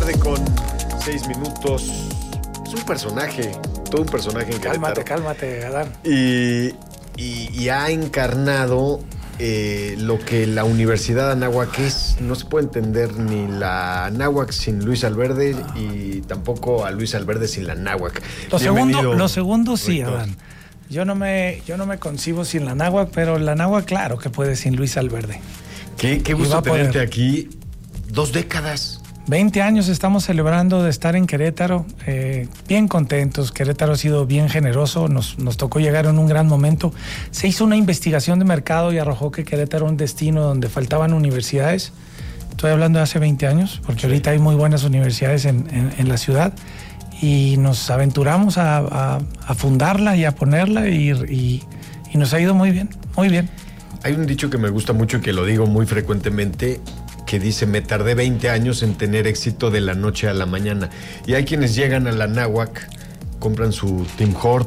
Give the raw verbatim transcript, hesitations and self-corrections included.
tarde con seis minutos. Es un personaje, todo un personaje en Cálmate, Querétaro. cálmate, Adán. Y, y, y ha encarnado eh, lo que la Universidad Anáhuac es. No se puede entender ni la Anáhuac sin Luis Alberde y tampoco a Luis Alberde sin la Anáhuac. Lo Bienvenido, segundo, lo segundo sí, rector. Adán. Yo no me, yo no me concibo sin la Anáhuac, pero la Anáhuac claro que puede sin Luis Alberde. Qué, qué Y va gusto a poder. tenerte aquí. Dos décadas. veinte años estamos celebrando de estar en Querétaro, eh, bien contentos. Querétaro ha sido bien generoso, nos, nos tocó llegar en un gran momento. Se hizo una investigación de mercado y arrojó que Querétaro era un destino donde faltaban universidades. Estoy hablando de hace veinte años, porque Sí. ahorita hay muy buenas universidades en, en, en la ciudad. Y nos aventuramos a, a, a fundarla y a ponerla y, y, y nos ha ido muy bien, muy bien. Hay un dicho que me gusta mucho y que lo digo muy frecuentemente, que dice: me tardé veinte años en tener éxito de la noche a la mañana. Y hay quienes llegan a la Anáhuac, compran su Tim Hort